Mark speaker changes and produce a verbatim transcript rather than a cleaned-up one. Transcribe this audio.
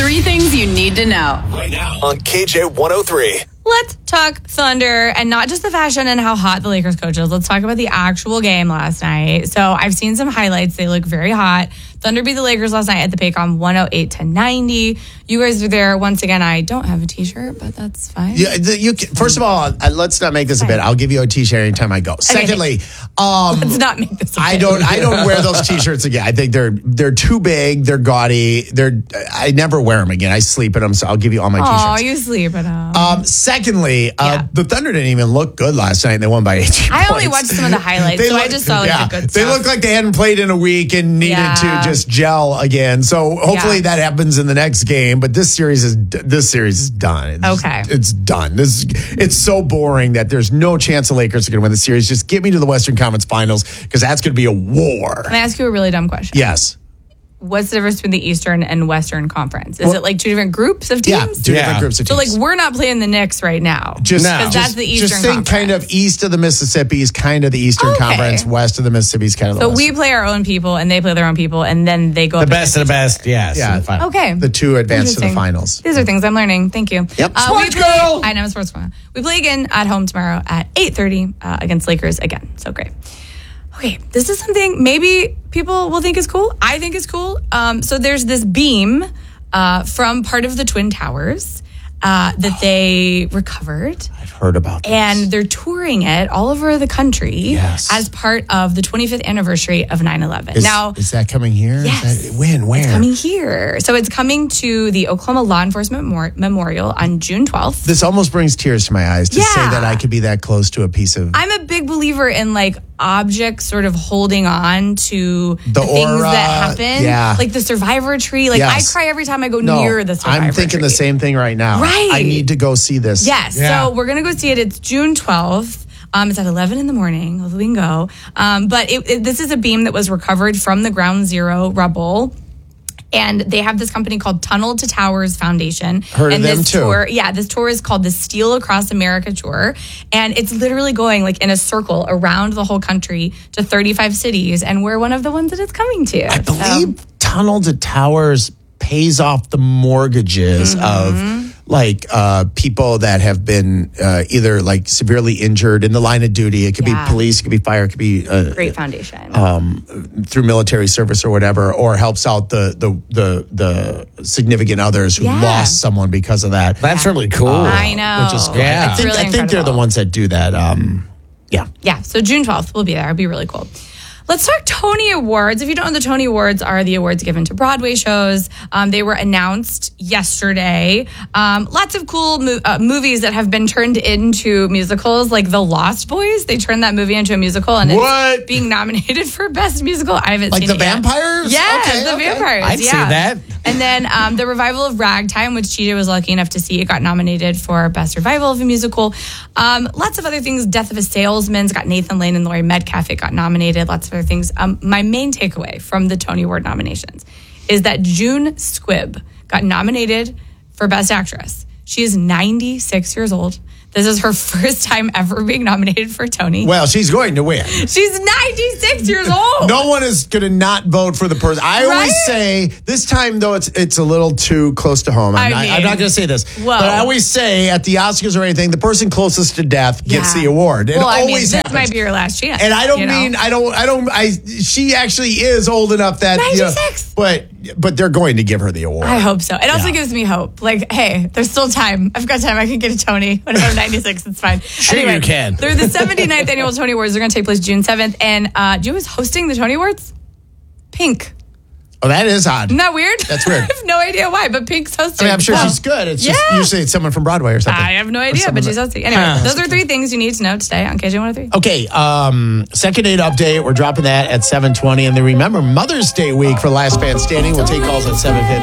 Speaker 1: Three things you need to know.
Speaker 2: Right now on K J one oh three.
Speaker 3: Let's talk Thunder and not just the fashion and how hot the Lakers coach is. Let's talk about the actual game last night. So I've seen some highlights. They look very hot. Thunder beat the Lakers last night at the Paycom one oh eight to ninety. You guys are there. Once again, I don't have a t-shirt, but that's fine.
Speaker 4: Yeah, the, you can, first of all, uh, let's not make this a bit. I'll give you a t-shirt anytime I go. Secondly, um,
Speaker 3: let's not make this a bit.
Speaker 4: I don't I don't wear those t-shirts again. I think they're they're too big, they're gaudy. They're I never wear them again. I sleep in them, so I'll give you all my t-shirts.
Speaker 3: Oh, you sleep in them.
Speaker 4: Um, secondly, uh,
Speaker 3: Yeah.
Speaker 4: the Thunder didn't even look good last night. They won by eighteen
Speaker 3: I
Speaker 4: points.
Speaker 3: only watched some of the highlights,
Speaker 4: They
Speaker 3: so I
Speaker 4: look-
Speaker 3: just saw like
Speaker 4: yeah,
Speaker 3: the good
Speaker 4: They
Speaker 3: stuff.
Speaker 4: look like they hadn't played in a week and needed
Speaker 3: Yeah.
Speaker 4: to just gel again. So hopefully
Speaker 3: Yeah.
Speaker 4: that happens in the next game. But this series is this series is done. It's,
Speaker 3: Okay.
Speaker 4: it's done. This it's so boring that there's no chance the Lakers are going to win the series. Just get me to the Western Conference Finals because that's going to be a war.
Speaker 3: Can I ask you a really dumb question?
Speaker 4: Yes.
Speaker 3: What's the difference between the Eastern and Western Conference? Is
Speaker 4: Well-
Speaker 3: it like two different groups of
Speaker 4: Yeah,
Speaker 3: teams?
Speaker 4: two
Speaker 5: Yeah.
Speaker 4: different groups of
Speaker 3: So
Speaker 4: teams.
Speaker 3: like we're not playing the Knicks right now.
Speaker 4: Just,
Speaker 5: No.
Speaker 3: Because that's the Eastern
Speaker 4: just think kind
Speaker 3: Conference.
Speaker 4: of east of the Mississippi is kind of the Eastern
Speaker 3: Okay.
Speaker 4: Conference. West of the Mississippi is kind of the
Speaker 3: So
Speaker 4: West.
Speaker 3: we play our own people and they play their own people and then they go
Speaker 5: The
Speaker 3: up
Speaker 5: best of the best, yes.
Speaker 4: Yeah.
Speaker 5: in the final.
Speaker 3: Okay.
Speaker 4: The two advance to the
Speaker 3: Interesting.
Speaker 4: finals.
Speaker 3: These are things I'm learning. Thank you.
Speaker 4: Yep.
Speaker 3: Uh,
Speaker 4: Sports
Speaker 3: we play,
Speaker 4: girl!
Speaker 3: I know, I'm a sports girl. We play again at home tomorrow at eight thirty uh, against Lakers again. So great. Okay, this is something maybe people will think is cool. I think is cool. Um, so there's this beam uh, from part of the Twin Towers uh, that they recovered.
Speaker 4: I've heard about this.
Speaker 3: And they're touring it all over the country
Speaker 4: Yes.
Speaker 3: as part of the twenty-fifth anniversary of nine eleven.
Speaker 4: Is,
Speaker 3: Now,
Speaker 4: is that coming here? Is
Speaker 3: Yes.
Speaker 4: that, when? Where?
Speaker 3: it's coming here. So it's coming to the Oklahoma Law Enforcement Memor- Memorial on June twelfth.
Speaker 4: This almost brings tears to my eyes to
Speaker 3: Yeah.
Speaker 4: say that I could be that close to a piece of
Speaker 3: I'm a big believer in like objects sort of holding on to the,
Speaker 4: The
Speaker 3: things
Speaker 4: aura,
Speaker 3: that happen.
Speaker 4: yeah.
Speaker 3: Like the survivor tree. Like
Speaker 4: Yes.
Speaker 3: I cry every time I go
Speaker 4: no.
Speaker 3: near the survivor
Speaker 4: I'm thinking
Speaker 3: tree.
Speaker 4: the same thing right now.
Speaker 3: Right.
Speaker 4: I need to go see this.
Speaker 3: Yes.
Speaker 5: Yeah.
Speaker 3: So we're going to go see it. It's June twelfth. Um, it's at eleven in the morning. We can go. Um, but it, it, this is a beam that was recovered from the Ground Zero rubble. And they have this company called Tunnel to Towers Foundation.
Speaker 4: Heard of
Speaker 3: and
Speaker 4: them
Speaker 3: this
Speaker 4: too.
Speaker 3: Tour, yeah, this tour is called the Steel Across America Tour. And it's literally going like in a circle around the whole country to thirty-five cities. And we're one of the ones that it's coming to.
Speaker 4: I believe Tunnel to Towers pays off the mortgages
Speaker 3: Mm-hmm.
Speaker 4: of like uh, people that have been uh, either like severely injured in the line of duty. It could
Speaker 3: Yeah.
Speaker 4: be police, it could be fire, it could be uh,
Speaker 3: Great foundation.
Speaker 4: through military service or whatever, or helps out the the the, the significant others who
Speaker 3: Yeah.
Speaker 4: lost someone because of that.
Speaker 5: That's really cool.
Speaker 3: I know.
Speaker 4: Which is great.
Speaker 5: Yeah.
Speaker 4: I think,
Speaker 3: Really
Speaker 4: I think they're the
Speaker 3: incredible.
Speaker 4: ones that do that. Um, yeah.
Speaker 3: Yeah, so June twelfth, we'll be there. It'll be really cool. Let's talk Tony Awards. If you don't know, the Tony Awards are the awards given to Broadway shows. Um, they were announced yesterday. Um, lots of cool mo- uh, movies that have been turned into musicals, like The Lost Boys. They turned that movie into a musical, and
Speaker 4: What?
Speaker 3: it's being nominated for Best Musical. I haven't
Speaker 4: Like
Speaker 3: seen
Speaker 4: the
Speaker 3: it yet.
Speaker 4: vampires?
Speaker 3: Yes,
Speaker 4: Okay,
Speaker 3: the
Speaker 4: okay.
Speaker 3: vampires.
Speaker 5: I'd
Speaker 3: yeah.
Speaker 5: see that.
Speaker 3: And then um, the revival of Ragtime, which T J was lucky enough to see, it got nominated for Best Revival of a Musical. Um, lots of other things. Death of a Salesman's got Nathan Lane and Laurie Metcalf. It got nominated. Lots of other things. Um, my main takeaway from the Tony Award nominations is that June Squibb got nominated for Best Actress. She is ninety-six years old. This is her first time ever being nominated for a Tony.
Speaker 4: Well, she's going to win.
Speaker 3: She's ninety-six years old.
Speaker 4: No one is going to not vote for the person. I
Speaker 3: Right?
Speaker 4: always say this time, though, it's it's a little too close to home. I'm
Speaker 3: I
Speaker 4: not,
Speaker 3: mean,
Speaker 4: I'm not going to say this,
Speaker 3: whoa.
Speaker 4: but I always say at the Oscars or anything, the person closest to death gets
Speaker 3: Yeah.
Speaker 4: the award. It
Speaker 3: well, I mean,
Speaker 4: always
Speaker 3: this
Speaker 4: happens.
Speaker 3: might be your last chance.
Speaker 4: And I don't
Speaker 3: you know?
Speaker 4: mean I don't I don't I. She actually is old enough that you know,
Speaker 3: ninety-six.
Speaker 4: but but they're going to give her the award.
Speaker 3: I hope so. It also
Speaker 4: Yeah.
Speaker 3: gives me hope. Like, hey, there's still time. I've got time. I can get a Tony when I'm ninety-six. It's fine.
Speaker 5: Sure you can.
Speaker 3: They're the seventy-ninth annual Tony Awards. They're going to take place June seventh. And uh, do you know who's hosting the Tony Awards? Pink.
Speaker 4: Oh, that is odd.
Speaker 3: Isn't that weird?
Speaker 4: That's weird.
Speaker 3: I have no idea why, but Pink's hosting.
Speaker 4: I mean, I'm sure
Speaker 3: So-
Speaker 4: she's good. It's just
Speaker 3: Yeah.
Speaker 4: usually it's someone from Broadway or something.
Speaker 3: I have no
Speaker 4: Or
Speaker 3: idea,
Speaker 4: someone
Speaker 3: but she's
Speaker 4: that-
Speaker 3: hosting. Anyway,
Speaker 4: Huh.
Speaker 3: those are three things you need to know today on K J one oh three.
Speaker 4: Okay, um, second date update. We're dropping that at seven twenty. And then remember, Mother's Day week for Last Man Standing. We'll take calls at seven fifty.